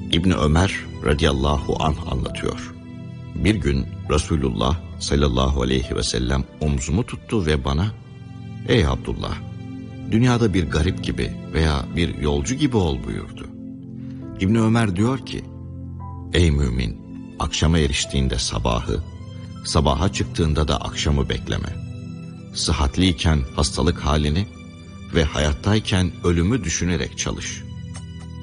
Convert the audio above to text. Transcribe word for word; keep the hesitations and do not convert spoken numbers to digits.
İbni Ömer radıyallahu anh anlatıyor. Bir gün Resulullah sallallahu aleyhi ve sellem omzumu tuttu ve bana, "Ey Abdullah, dünyada bir garip gibi veya bir yolcu gibi ol" buyurdu. İbni Ömer diyor ki, "Ey mümin, akşama eriştiğinde sabahı, sabaha çıktığında da akşamı bekleme. Sıhhatliyken hastalık halini ve hayattayken ölümü düşünerek çalış."